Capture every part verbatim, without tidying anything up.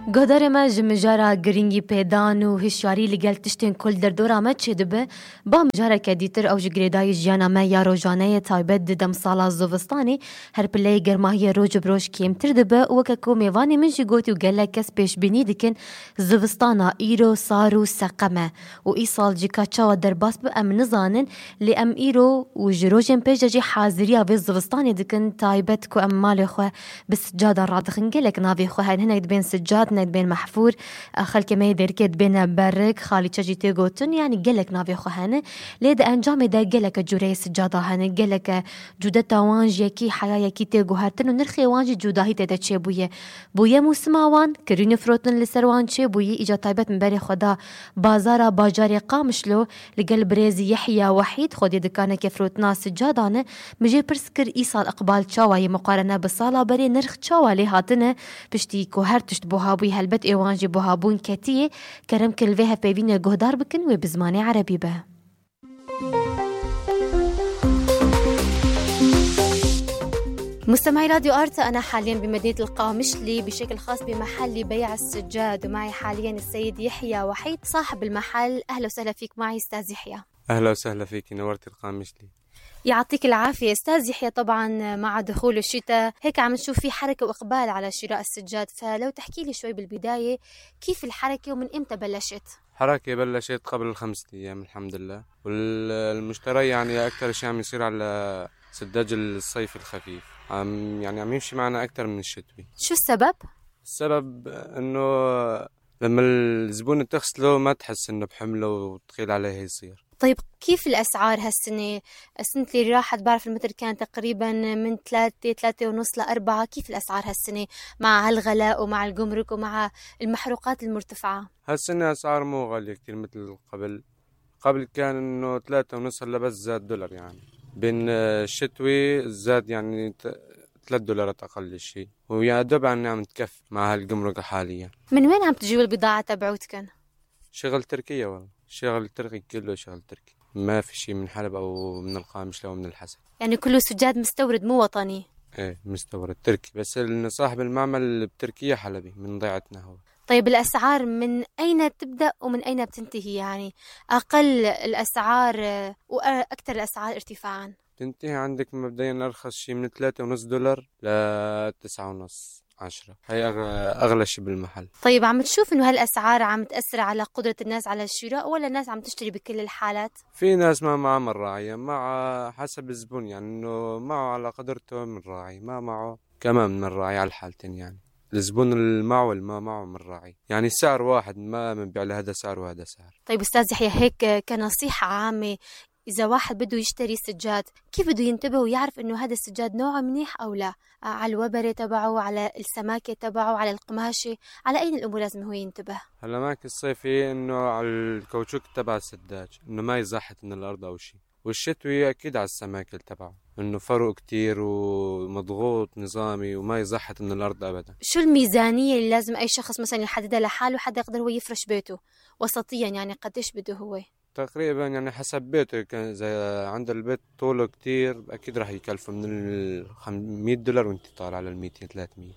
گهدار ما جمجارا گرینگی پیدان و هشیاری لگل تشتین کل در دورا ما چه دبه با مجارا کدیتر او جگریدای جیانا ما یا روزانه تایبت دم سالا زوستانی هر پلی گرماهی روز بروش کمتر دبه و که کومیوانی من جگوتی و گله کس پیش بینی دکن زوستانا ایرو سارو سقمه و ای سال جیکا چاوا در باس به ام نزانن لی ام ایرو و جروجن پیش جی حاضری آوی زوستانی دکن تایبت کو ام مال خو بس جادا رادخن گلک ناوی خو هن هنگ بین سجاد ند بين محفور خلك ما يدركت بين برك خالي تجي تيغوتن يعني قلك نافي خوهانه ليد انجام دا قلك جوري سجاده هانه قلك جودتا وانجي كي حياه كي تيغو هرتن ونرخي وانجي جوداهي تدا تشي بويه بويه موسماوان كرين فروتن لسروان تشي بويه اجا طيبت من بري خدا بازار باجاري قامشلو لقل بريزي يحيى وحيد خدي دكانه كفروتنا سجادانه مجي برسكر ايصال اقبال تشاوي مقارنه بالصاله بري نرخ تشاوي لي هاتنه بشتي كو هرتشت بوها بوي هلبت ايوانجي بوها بون كتيه كرم كلفيها بيبين الجهدار بكن وبزماني عربي به. مستمعي راديو آرتا، أنا حاليا بمدينة القامشلي بشكل خاص بمحل بيع السجاد، ومعي حاليا السيد يحيى وحيد صاحب المحل. أهلا وسهلا فيك معي أستاذ يحيى. أهلا وسهلا فيك، نورتي القامشلي. يعطيك العافية أستاذ يحيى. طبعا مع دخول الشتاء هيك عم نشوف في حركة وإقبال على شراء السجاد، فلو تحكي لي شوي بالبداية كيف الحركة ومن إمتى بلشت؟ حركة بلشت قبل خمسة أيام الحمد لله، والمشتري يعني أكثر شيء عم يصير على سداج الصيف الخفيف، عم يعني عم يمشي معنا أكثر من الشتوي. شو السبب؟ السبب إنه لما الزبون تغسله ما تحس إنه بحمله وتقيل عليه يصير. طيب كيف الأسعار هالسنة؟ السنة اللي راحت بعرف المتر كان تقريبا من ثلاثة ثلاثة ونص لأربعة، كيف الأسعار هالسنة مع هالغلاء ومع الجمرك ومع المحروقات المرتفعة؟ هالسنة أسعار مو غالية كتير مثل قبل. قبل كان إنه ثلاثة ونص، هلا بس زاد دولار، يعني بين الشتوي زاد يعني ثلاث دولارات أقل شيء، ويا دوب عم عم تكفي مع هالجمرك حاليا. من وين عم تجيب البضاعة تبعوتكن؟ شغل تركيا والله، شغل تركي كله شغل تركي، ما في شيء من حلب أو من القامشلة أو من الحسن. يعني كله سجاد مستورد مو وطني؟ ايه مستورد تركي، بس إن صاحب المعمل بتركيا حلبي من ضيعتنا هو. طيب الأسعار من أين تبدأ ومن أين بتنتهي؟ يعني أقل الأسعار وأكثر الأسعار ارتفاعا؟ تنتهي عندك مبدئيا أرخص شيء من ثلاثة ونص دولار لتسعة ونص عشرة، هي أغلى شيء بالمحل. طيب عم تشوف إنه هالأسعار عم تأثر على قدرة الناس على الشراء، ولا الناس عم تشتري بكل الحالات؟ في ناس ما معه من راعية، مع حسب الزبون، يعني إنه معه على قدرته من راعي، ما معه كمان من راعي، على الحالتين. يعني الزبون اللي معه واللي ما معه من راعي، يعني السعر واحد، ما بنبيع له هذا سعر وهذا سعر. طيب أستاذ يحيى، هيك كنصيحة عامة، إذا واحد بده يشتري سجاد كيف بده ينتبه ويعرف إنه هذا السجاد نوعه منيح أو لا؟ على الوبرة تبعه، على السماكة تبعه، على القماشة، على أين الأمور لازم هو ينتبه؟ هلا معك الصيفي إنه على الكاوتشوك تبع السداج، إنه ما يزحت من الأرض أو شيء، والشتوي أكيد على السماكة تبعه، إنه فرق كتير ومضغوط نظامي وما يزحت من الأرض أبدا. شو الميزانية اللي لازم أي شخص مثلا يحددها لحاله حتى يقدر هو يفرش بيته وسطيا؟ يعني قديش بده هو؟ تقريبا يعني حسب بيته، كان زي عند البيت طوله كتير أكيد راح يكلفه من المية دولار وانت طالع على الميتين ثلاثمية.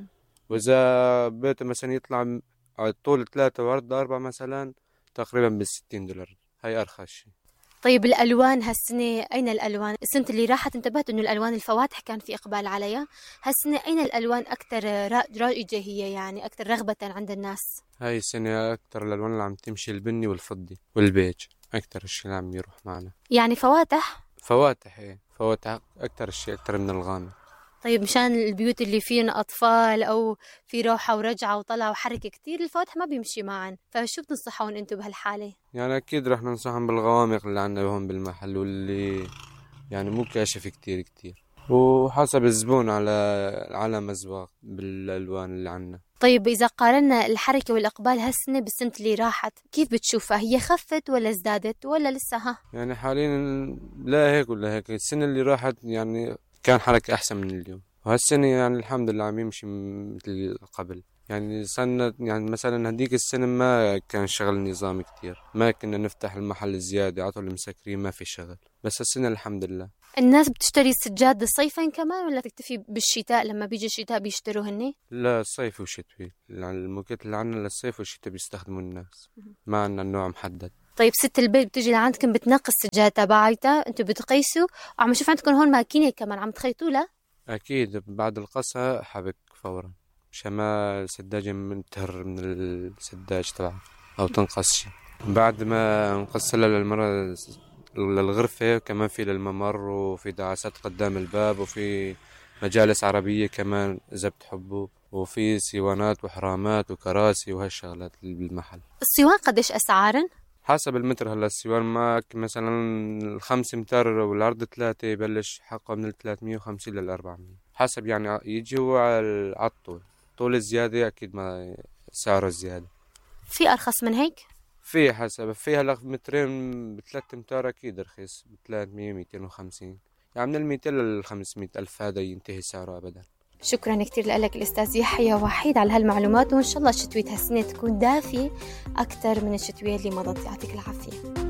وإذا بيته مثلا يطلع على طول ثلاثة وعرض أربعة مثلا تقريبا بالستين دولار، هاي أرخص شيء. طيب الألوان هالسنة أين الألوان؟ السنة اللي راحت انتبهت إنه الألوان الفواتح كان في إقبال عليها، هالسنة أين الألوان أكثر رائجة هي، يعني أكثر رغبة عند الناس؟ هاي السنة أكثر الألوان اللي عم تمشي البني والفضي والبيج، أكثر الشيء اللي عم يروح معنا. يعني فواتح؟ فواتح إيه، فواتح أكثر الشيء، أكثر من الغامق. طيب مشان البيوت اللي فيهن أطفال أو في روحة ورجعة وطلع وحركة كتير، الفواتح ما بيمشي معن، فشو بتنصحون أنتم بهالحالة؟ يعني أكيد رح ننصحهم بالغوامق اللي عنا هون بالمحل، واللي يعني مو كاشف كتير كتير، وحسب الزبون على على مزواق بالألوان اللي عنا. طيب إذا قارنا الحركة والإقبال هالسنة بالسنة اللي راحت، كيف بتشوفها؟ هي خفت ولا ازدادت ولا لسه ها؟ يعني حاليا لا هيك ولا هيك. السنة اللي راحت يعني كان حركة أحسن من اليوم، وهالسنة يعني الحمد لله عم يمشي مثل قبل. يعني سنة يعني مثلا هديك السنة ما كان شغل نظام كتير، ما كنا نفتح المحل زيادة، عطوا المسكرين ما في شغل. بس السنة الحمد لله. الناس بتشتري السجاد صيفا كمان ولا تكتفي بالشتاء؟ لما بيجي الشتاء بيشتروا هني؟ لا، صيف وشتوي. الموكيت اللي عنا للصيف والشتاء بيستخدموا الناس، ما عنا النوع محدد. طيب ست البيت بتجي لعندكم بتنقي السجاد تبعيتها، انتم بتقيسوا، وعم اشوف عندكم هون ماكينة كمان عم تخيطوا لها؟ أكيد بعد القصة حبك فورا مشان ما السداجة من تهر من السداج تبعها أو تنقص شي. بعد ما نقصلها للمرة للغرفة كمان في للممر، وفي دعاسات قدام الباب، وفي مجالس عربية كمان إذا بتحبوا، وفي سيوانات وحرامات وكراسي وهالشغلات بالمحل. الصيوان قديش أسعارن؟ حسب المتر. هلا السيوان معك مثلا الخمس متر والعرض ثلاثة يبلش حقه من الثلاثمية وخمسين للأربعمية، حسب يعني يجي هو على الطول. طول الزيادة أكيد ما سعره زيادة. في أرخص من هيك؟ في حسب. في هلا مترين بثلاث امتار أكيد رخيص بثلاثمية ميتين وخمسين، يعني من الميتين للخمسمية ألف هذا ينتهي سعره أبدا. شكرا كتير لك الأستاذ يحيى وحيد على هالمعلومات، وإن شاء الله شتوية هالسنة تكون دافية أكتر من الشتوية اللي مضت. يعطيك العافية.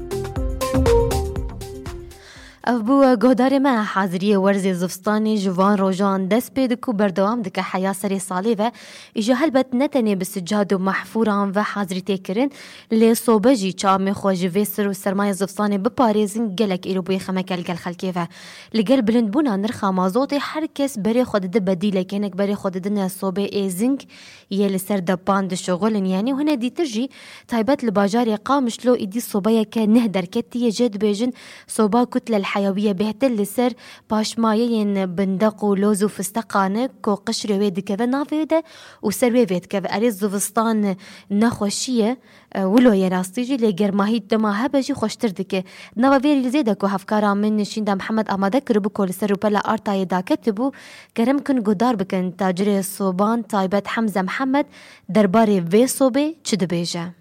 ابو گهدار ما حاضری ورزی زفستانی جوان روجان دست پی دکو بردوام دکه حیا سری سالی و ایجا هلبت نتنی بسجاد و محفوران و حاضری تکرن لی صوبه جی چام خوش ویسر و سرمای زفستانی بپاریزن گلک ایرو بوی خمکل گل خلکی و لگل بلند بونا نرخا مازوتی هر کس بری خود ده بدیل کنک بری خود دنیا صوبه ایزنگ یه لسر دبان ده شغلن یعنی و هنه دیتر جی تایبت لباجاری قامش لو ایدی صوبه که نهدر کتی جد بیجن صوبه کتل حيوية بهتل لسر باشمايين بندق ولوز وفستقانة كو قشر ويد كذا نافيده وسر ويد كذا أريز زوفستان نخوشية ولو يراستيجي لجرماهي دما هبجي خوشتر دكه نوافير زيدا كو هفكارا من شيندا محمد أما ذكر بكو لسر وبلا أرتا يدا كتبو كرم كن قدار بكن تاجري الصوبان تايبت حمزة محمد درباري في صوبي چد بيجا.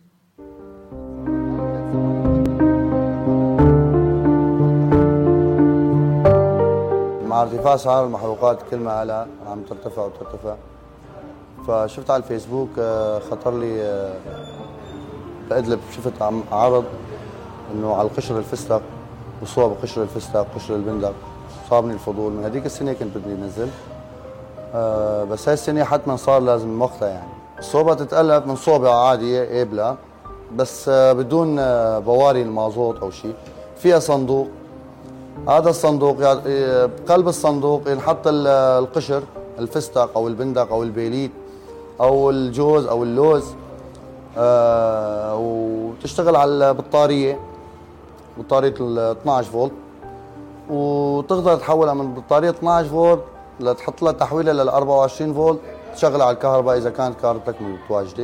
مع ارتفاع اسعار المحروقات كل ما علا عم ترتفع وترتفع، فشفت على الفيسبوك خطر لي بأدلب، شفت عم عرض انه على القشر الفستق وصوب قشر الفستق قشر البندق، صابني الفضول. من هذيك السنه كنت بدي انزل، أه بس هاي السنه حتما صار لازم وقتها. يعني الصوبه تتألف من صوبه عاديه قابله بس بدون بواري المازوت او شيء، فيها صندوق. هذا الصندوق يعني بقلب الصندوق ينحط القشر الفستق او البندق او البيليت او الجوز او اللوز، آه وتشتغل على البطاريه بطاريه ال اثنعش فولت، وتقدر تحولها من بطاريه اثنعش فولت لتحط لها تحويله لل أربعة وعشرين فولت تشغل على الكهرباء اذا كانت كهربتك متواجده.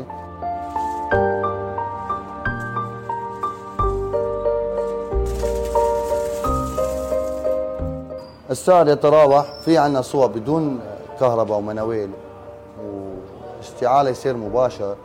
السعر يتراوح، في عندنا صوب بدون كهرباء ومناويل واشتعال يصير مباشر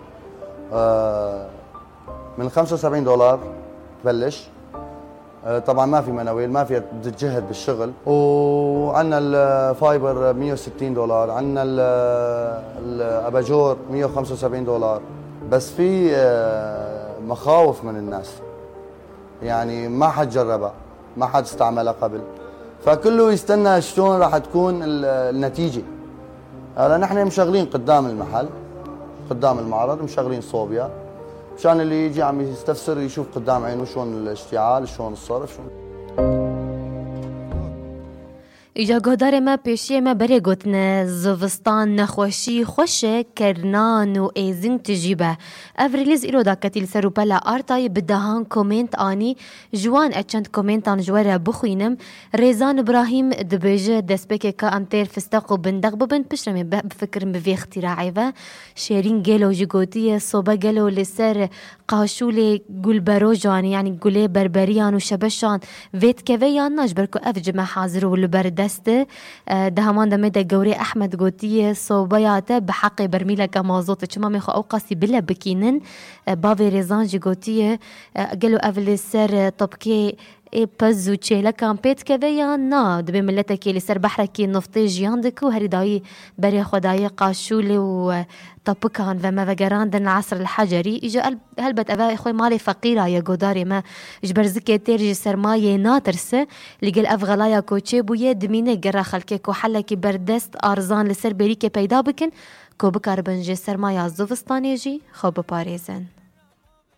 من خمسة وسبعين دولار تبلش، طبعا ما في مناويل ما في تجهد بالشغل، وعندنا الفايبر مية وستين دولار، عندنا الاباجور مية وخمسة وسبعين دولار. بس في مخاوف من الناس، يعني ما حد جربها ما حد استعملها قبل، فكله يستنى شلون راح تكون النتيجة. هلا نحن مشغلين قدام المحل قدام المعرض مشغلين صوبيا مشان اللي يجي عم يستفسر يشوف قدام عينه شلون الاشتعال شلون الصرف شلون. ایجا گهدار ما پیشی ما بری گوتن زوستان نخوشی خوشه کرنان و ایزنگ تجیبه افریلیز ایرو دا کتیل سرو بلا آرتای بدهان کومنت آنی جوان اچند کومنتان جواره بخوینم. ریزان ابراهیم دبیجه دسپکه که امتیر فستق و بندق ببند پشرمی بفکرم بوی اختراعی و شیرین گلو جگوتی صوبه گلو لسر قاشول گلبرو جانی یعنی گله بربریان و شبشان ویت که ویان ناجبرکو اف جمع حاضر و لبرد دسته ده همان دمه ده گوری احمد گوتی صوبیاته بحق برمیله گمازوت چما میخوا اوقاسی بلا بکینن باوی ریزان جی گوتی گلو اول سر طبقه ای پز و چهلکان پیت که یا نا دبی ملتکی لسر بحرکی نفتی جیان دکو هری دایی بری خدای قاشول و طبکان و ما وگراندن العصر الحجری ایجا هلبت اوه خوی مالی فقیره یا گوداری ما جبرزکی تیرجی سرمایه ناترسه لگل افغلایا کوچه بویه دمینه گره خلکه کو حلکی بردست آرزان لسر بری که پیدا بکن کو بکار بنجه سرمایه زوفستانی جی خوب پاریزن